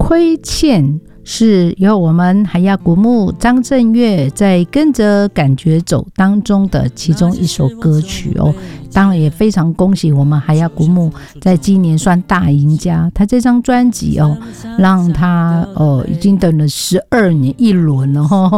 亏欠是由我们海亚古木张震岳在跟着感觉走当中的其中一首歌曲哦。当然也非常恭喜我们海亚古木在今年算大赢家，他这张专辑哦，让他已经等了12年一轮了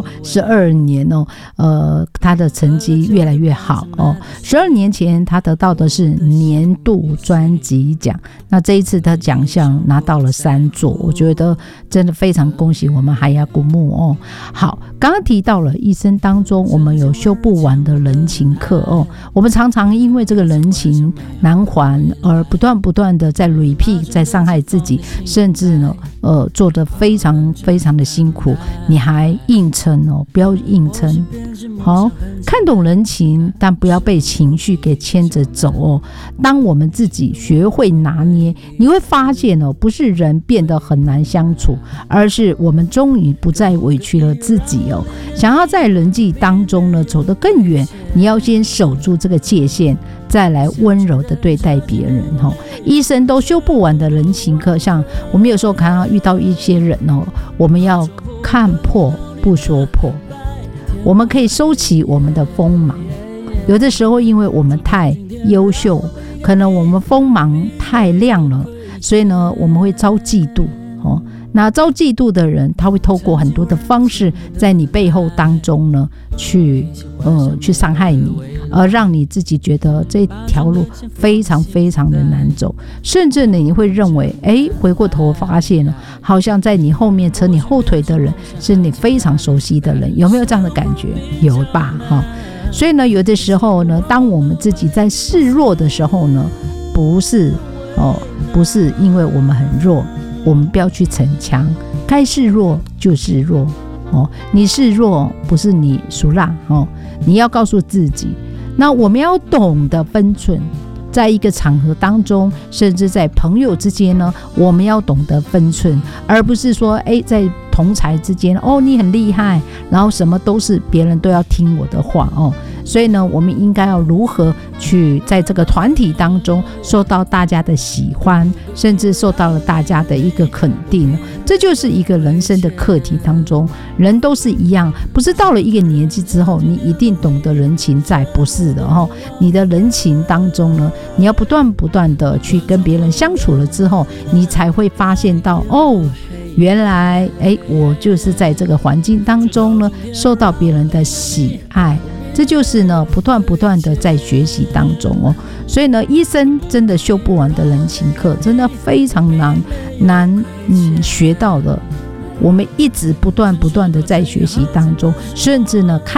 12年哦，他的成绩越来越好哦。12年前他得到的是年度专辑奖，那这一次他奖项拿到了3座，我觉得真的非常恭喜我们海亚古木哦。好，刚刚提到了一生当中我们有修不完的人情客哦，我们常常因为这个人情难还而不断的在 repeat， 在伤害自己，甚至呢做得非常非常的辛苦，你还硬撑哦，不要硬撑。好，看懂人情，但不要被情绪给牵着走哦。当我们自己学会拿捏，你会发现哦，不是人变得很难相处，而是我们终于不再委屈了自己哦。想要在人际当中呢走得更远，你要先守住这个界限，再来温柔的对待别人哦。一生都修不完的人情客，像我们有时候看到遇到一些人哦，我们要看破不说破，我们可以收起我们的锋芒。有的时候因为我们太优秀，可能我们锋芒太亮了，所以呢我们会遭嫉妒哦。那遭嫉妒的人，他会透过很多的方式在你背后当中呢去伤害你，而让你自己觉得这条路非常非常的难走，甚至你会认为回过头发现了，好像在你后面扯你后腿的人是你非常熟悉的人，有没有这样的感觉？有吧所以呢有的时候呢，当我们自己在示弱的时候呢，不是因为我们很弱，我们不要去逞强，该示弱就示弱你示弱不是你输啦你要告诉自己。那我们要懂得分寸，在一个场合当中，甚至在朋友之间呢，我们要懂得分寸，而不是说在同侪之间你很厉害，然后什么都是别人都要听我的话所以呢我们应该要如何去在这个团体当中受到大家的喜欢，甚至受到了大家的一个肯定，这就是一个人生的课题当中，人都是一样，不是到了一个年纪之后你一定懂得人情债，不是的你的人情当中呢，你要不断的去跟别人相处了之后，你才会发现到原来我就是在这个环境当中呢受到别人的喜爱，这就是呢不断的在学习当中所以呢一生真的修不完的人情课，真的非常难学到的，我们一直不断的在学习当中，甚至呢看